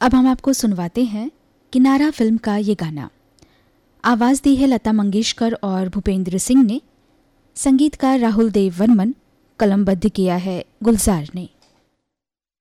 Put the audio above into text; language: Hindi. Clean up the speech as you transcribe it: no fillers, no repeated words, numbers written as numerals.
अब हम आपको सुनवाते हैं किनारा फिल्म का ये गाना। आवाज़ दी है लता मंगेशकर और भूपेंद्र सिंह ने, संगीतकार राहुल देव वर्मन, कलमबद्ध किया है गुलजार ने।